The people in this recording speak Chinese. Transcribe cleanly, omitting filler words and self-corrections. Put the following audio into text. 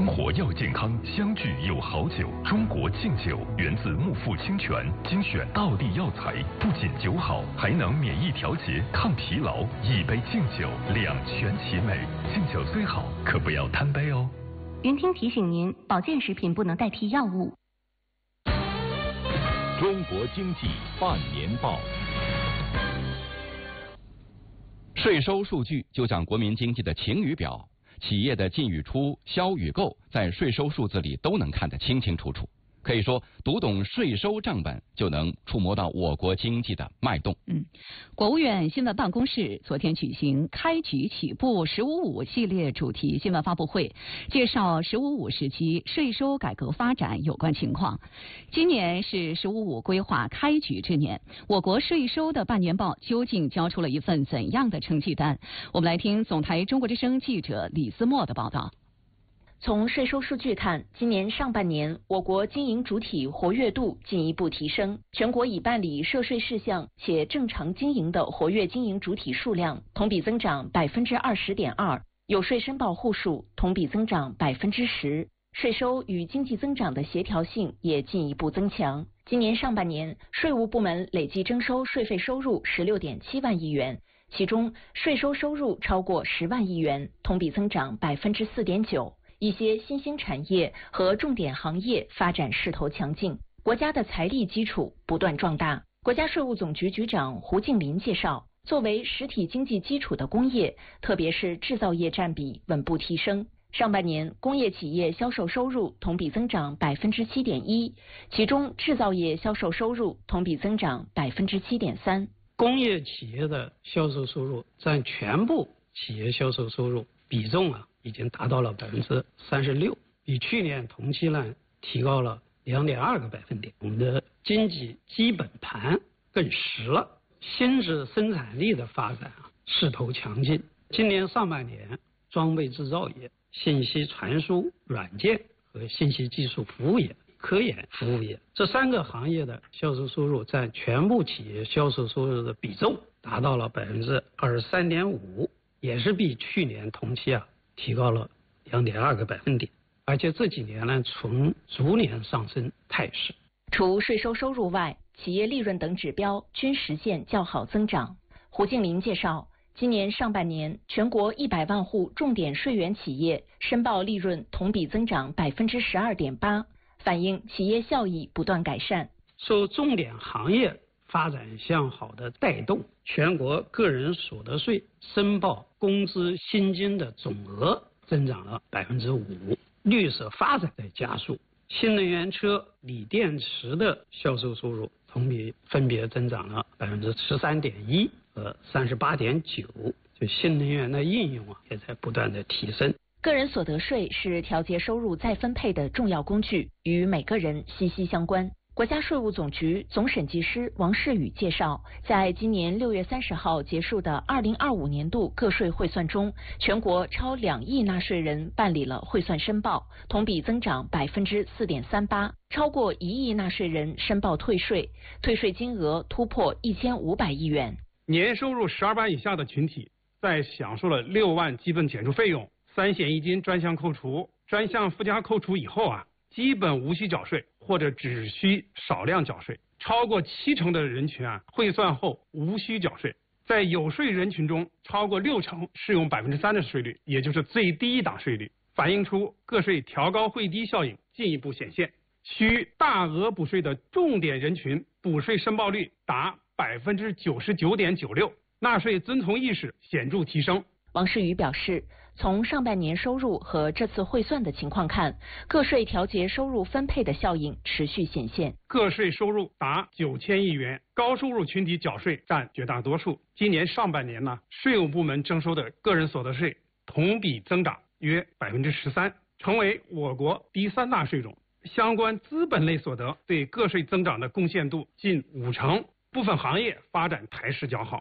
活要健康，相聚有好酒。中国敬酒源自木富清泉，精选道地药材，不仅酒好，还能免疫调节、抗疲劳。一杯敬酒，两全其美。敬酒虽好，可不要贪杯哦。 云听提醒您，保健食品不能代替药物。 中国经济半年报。税收数据就像国民经济的晴雨表，企业的进与出、销与购，在税收数字里都能看得清清楚楚。可以说，读懂税收账本，就能触摸到我国经济的脉动。 国务院新闻办公室昨天举行开局起步“十五五”系列主题新闻发布会，介绍“十五五”时期税收改革发展有关情况。今年是“十五五”规划开局之年，我国税收的半年报究竟交出了一份怎样的成绩单？我们来听总台中国之声记者李思墨的报道。 从税收数据看，今年上半年我国经营主体活跃度进一步提升，全国已办理涉税事项且正常经营的活跃经营主体数量同比增长20.2%，有税申报户数同比增长10%，税收与经济增长的协调性也进一步增强。今年上半年，税务部门累计征收税费收入16.7万亿元，其中税收收入超过10万亿元，同比增长4.9%。一些新兴产业和重点行业发展势头强劲，国家的财力基础不断壮大。国家税务总局局长胡静林介绍，作为实体经济基础的工业，特别是制造业占比稳步提升。上半年工业企业销售收入同比增长7.1%，其中制造业销售收入同比增长7.3%。 工业企业的销售收入占全部企业销售收入比重已经达到了36%，比去年同期呢提高了2.2个百分点。我们的经济基本盘更实了，新质生产力的发展势头强劲。今年上半年，装备制造业、信息传输软件和信息技术服务业、科研服务业这3个行业的销售收入占全部企业销售收入的比重达到了23.5%，也是比去年同期提高了2.2个百分点，而且这几年呢呈逐年上升态势。 除税收收入外，企业利润等指标均实现较好增长。胡静林介绍，今年上半年全国100万户重点税源企业申报利润同比增长12.8%，反映企业效益不断改善。 受重点行业发展向好的带动，全国个人所得税申报工资薪金的总额增长了5%，绿色发展在加速。新能源车、锂电池的销售收入同比分别增长了13.1%和38.9%，就新能源的应用也在不断的提升。 个人所得税是调节收入再分配的重要工具，与每个人息息相关。国家税务总局总审计师王世宇介绍，在今年6月30号结束的2025年度个税汇算中，全国超2亿纳税人办理了汇算申报，同比增长4.38%，超过1亿纳税人申报退税，退税金额突破1500亿元。 年收入12万以下的群体，在享受了6万基本减除费用、3险1金专项扣除、专项附加扣除以后基本无需缴税，或者只需少量缴税。超过70%的人群汇算后无需缴税。在有税人群中，超过60%适用3%的税率，也就是最低一档税率，反映出个税调高汇低效应进一步显现。需大额补税的重点人群补税申报率达99.96%，纳税遵从意识显著提升。 王世宇表示，从上半年收入和这次汇算的情况看，个税调节收入分配的效应持续显现。 个税收入达9000亿元，高收入群体缴税占绝大多数。今年上半年税务部门征收的个人所得税同比增长约13%，成为我国第3大税种。相关资本类所得对个税增长的贡献度近50%，部分行业发展态势较好。